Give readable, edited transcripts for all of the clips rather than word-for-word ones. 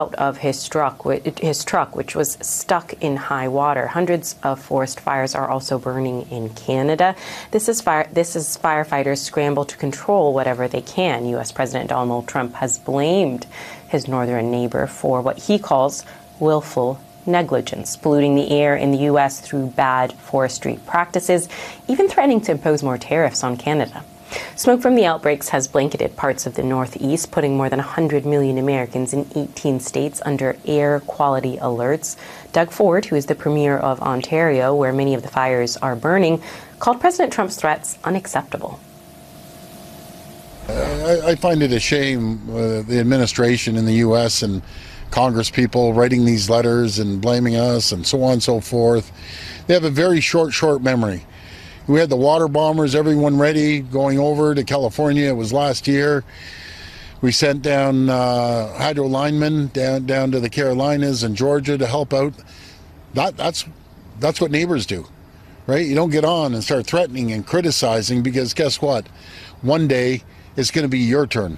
of his truck, which was stuck in high water. Hundreds of forest fires are also burning in Canada. This is firefighters scramble to control whatever they can. U.S. President Donald Trump has blamed his northern neighbor for what he calls willful negligence, polluting the air in the U.S. through bad forestry practices, even threatening to impose more tariffs on Canada. Smoke from the outbreaks has blanketed parts of the Northeast, putting more than 100 million Americans in 18 states under air quality alerts. Doug Ford, who is the Premier of Ontario, where many of the fires are burning, called President Trump's threats unacceptable. I find it a shame the administration in the U.S. and Congress people writing these letters and blaming us and so on and so forth. They have a very short memory. We had the water bombers, everyone ready, going over to California. It was last year. We sent down hydro linemen down to the Carolinas and Georgia to help out. That's what neighbors do, right? You don't get on and start threatening and criticizing, because guess what? One day it's going to be your turn.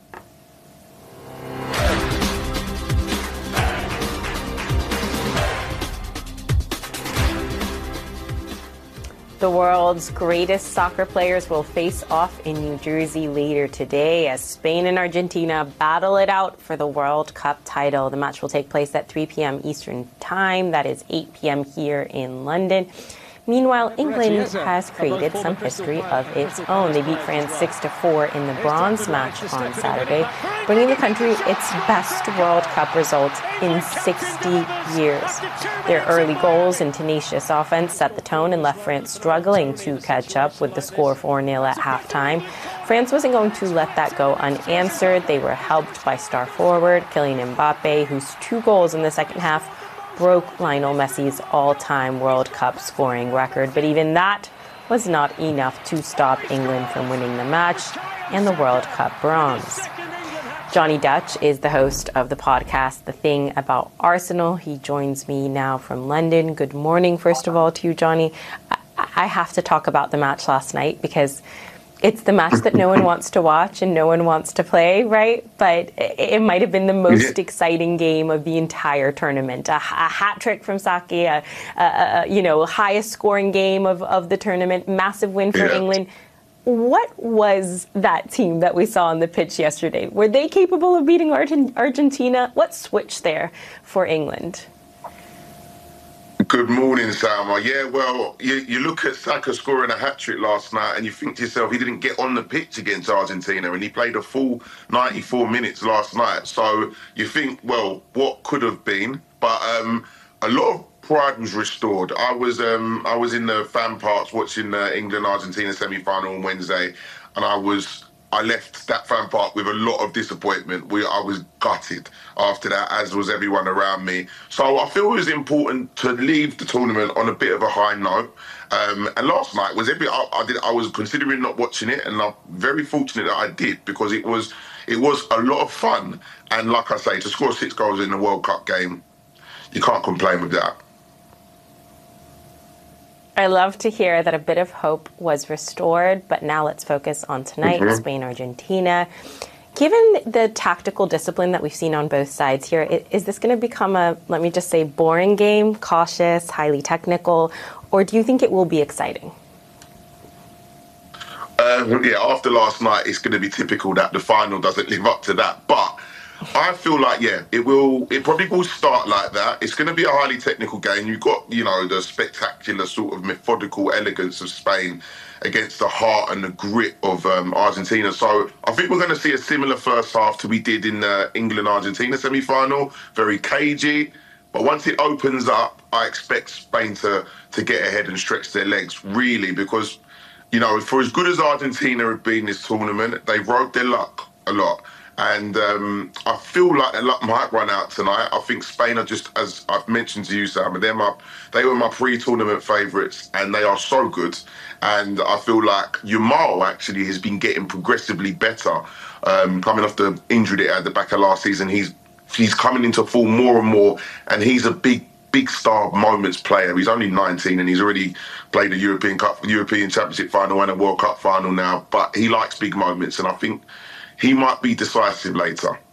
The world's greatest soccer players will face off in New Jersey later today as Spain and Argentina battle it out for the World Cup title. The match will take place at 3 p.m. Eastern Time. That is 8 p.m. here in London. Meanwhile, England has created some history of its own. They beat France 6-4 in the bronze match on Saturday, bringing the country its best World Cup result in 60 years. Their early goals and tenacious offense set the tone and left France struggling to catch up with the score 4-0 at halftime. France wasn't going to let that go unanswered. They were helped by star forward Kylian Mbappe, whose 2 goals in the second half broke Lionel Messi's all-time World Cup scoring record. But even that was not enough to stop England from winning the match and the World Cup bronze. Johnny Dutch is the host of the podcast, The Thing About Arsenal. He joins me now from London. Good morning, first of all, to you, Johnny. I have to talk about the match last night because it's the match that no one wants to watch and no one wants to play, right? But it might have been the most exciting game of the entire tournament. A hat trick from Saki, highest scoring game of the tournament, massive win for England. What was that team that we saw on the pitch yesterday? Were they capable of beating Argentina? What switched there for England? Good morning, Salma. Yeah, well, you look at Saka scoring a hat-trick last night and you think to yourself, he didn't get on the pitch against Argentina and he played a full 94 minutes last night. So you think, well, what could have been? But a lot of pride was restored. I was in the fan parks watching the England-Argentina semi-final on Wednesday, and I left that fan park with a lot of disappointment. I was gutted after that, as was everyone around me. So I feel it was important to leave the tournament on a bit of a high note. And last night was I was considering not watching it, and I'm very fortunate that I did, because it was a lot of fun. And like I say, to score 6 goals in a World Cup game, you can't complain with that. I love to hear that a bit of hope was restored, but now let's focus on tonight, Spain, Argentina. Given the tactical discipline that we've seen on both sides here, is this going to become a, let me just say, boring game, cautious, highly technical, or do you think it will be exciting? After last night, it's going to be typical that the final doesn't live up to that, but I feel like, it probably will start like that. It's going to be a highly technical game. You've got, the spectacular sort of methodical elegance of Spain against the heart and the grit of Argentina. So I think we're going to see a similar first half to we did in the England-Argentina semi-final. Very cagey. But once it opens up, I expect Spain to get ahead and stretch their legs, really, because, for as good as Argentina have been this tournament, they rode their luck a lot. And I feel like their luck might run out tonight. I think Spain are just, as I've mentioned to you, Sam, they were my pre-tournament favourites, and they are so good. And I feel like Yamal actually has been getting progressively better. Coming off the injury that he had at the back of last season, he's coming into form more and more, and he's a big star moments player. He's only 19 and he's already played a European Championship final and a World Cup final now. But he likes big moments, and I think he might be decisive later.